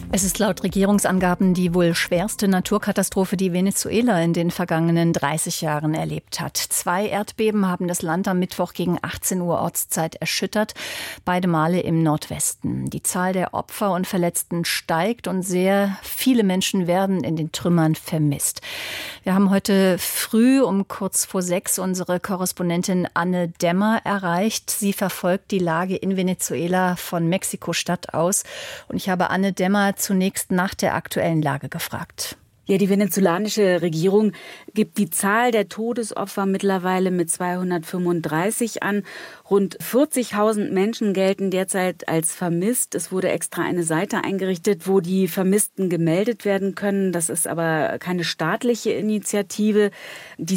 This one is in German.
Es ist laut Regierungsangaben die wohl schwerste Naturkatastrophe, die Venezuela in den vergangenen 30 Jahren erlebt hat. 2 Erdbeben haben das Land am Mittwoch gegen 18 Uhr Ortszeit erschüttert, beide Male im Nordwesten. Die Zahl der Opfer und Verletzten steigt und sehr viele Menschen werden in den Trümmern vermisst. Wir haben heute früh um kurz vor 6 unsere Korrespondentin Anne Dämmer erreicht. Sie verfolgt die Lage in Venezuela von Mexiko-Stadt aus. Und ich habe Anne Dämmer zunächst nach der aktuellen Lage gefragt. Ja, die venezolanische Regierung gibt die Zahl der Todesopfer mittlerweile mit 235 an. Rund 40.000 Menschen gelten derzeit als vermisst. Es wurde extra eine Seite eingerichtet, wo die Vermissten gemeldet werden können. Das ist aber keine staatliche Initiative. Die